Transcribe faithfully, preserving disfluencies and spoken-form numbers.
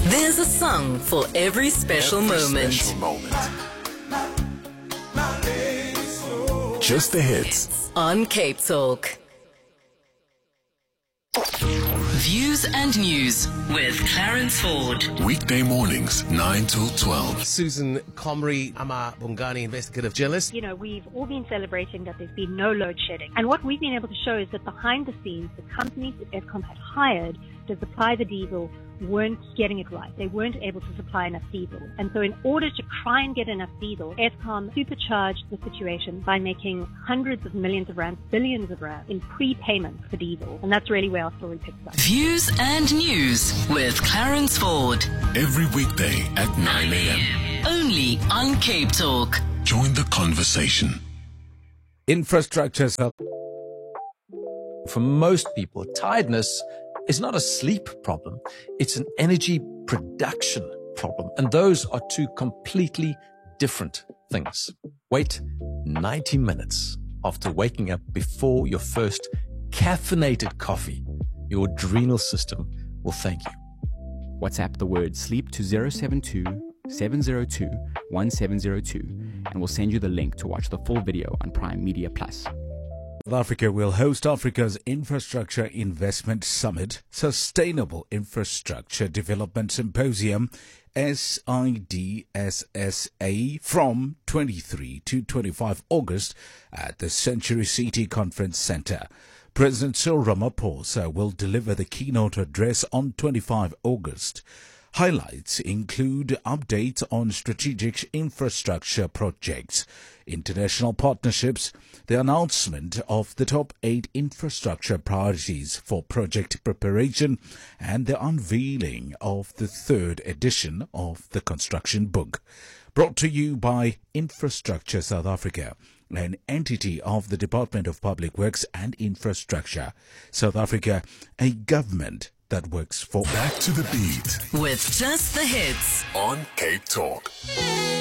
There's a song for every special Every moment. Special moment. Just the hits. On Cape Talk. Views and News with Clarence Ford. Weekday mornings, nine till twelve. Susan Comrie, I'm a Bongani investigative journalist. You know, we've all been celebrating that there's been no load shedding. And what we've been able to show is that behind the scenes, the companies that Eskom had hired to supply the diesel weren't getting it right. They weren't able to supply enough diesel. And so in order to try and get enough diesel, Eskom supercharged the situation by making hundreds of millions of rands, billions of rands in prepayment for diesel. And that's really where our story picks up. Views and News with Clarence Ford. Every weekday at nine a.m. Only on Cape Talk. Join the conversation. Infrastructure. For most people, tiredness is not a sleep problem. It's an energy production problem. And those are two completely different things. Wait ninety minutes after waking up before your first caffeinated coffee. Your adrenal system will thank you. WhatsApp the word sleep to zero seven two, seven zero two, one seven zero two and we'll send you the link to watch the full video on Prime Media Plus. South Africa will host Africa's Infrastructure Investment Summit, Sustainable Infrastructure Development Symposium, S I D S S A, from twenty-three to twenty-five August at the Century City Conference Centre. President Cyril Ramaphosa will deliver the keynote address on twenty-five August. Highlights include updates on strategic infrastructure projects, international partnerships, the announcement of the top eight infrastructure priorities for project preparation, and the unveiling of the third edition of the construction book. Brought to you by Infrastructure South Africa, an entity of the Department of Public Works and Infrastructure. South Africa, a government that works for. Back to the beat With just the hits. on Cape Talk.